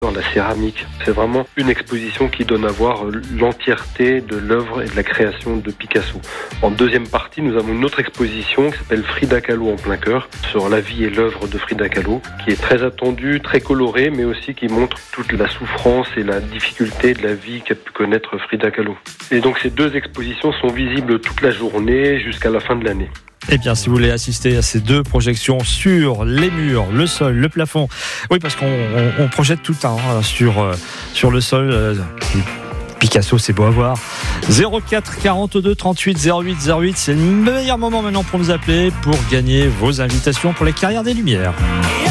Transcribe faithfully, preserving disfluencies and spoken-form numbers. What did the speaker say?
la céramique. C'est vraiment une exposition qui donne à voir l'entièreté de l'œuvre et de la création de Picasso. En deuxième partie, nous avons une autre exposition qui s'appelle Frida Kahlo en plein cœur, sur la vie et l'œuvre de Frida Kahlo, qui est très attendue, très colorée, mais aussi qui montre toute la souffrance et la difficulté de la vie qu'a pu connaître Frida Kahlo. Et donc ces deux expositions sont visibles toute la journée jusqu'à la fin de l'année. Eh bien, si vous voulez assister à ces deux projections sur les murs, le sol, le plafond, oui, parce qu'on on, on projette tout le temps hein, sur, euh, sur le sol. Euh, Picasso, c'est beau à voir. zéro quatre quarante-deux trente-huit zéro huit zéro huit, c'est le meilleur moment maintenant pour nous appeler pour gagner vos invitations pour les Carrières des Lumières.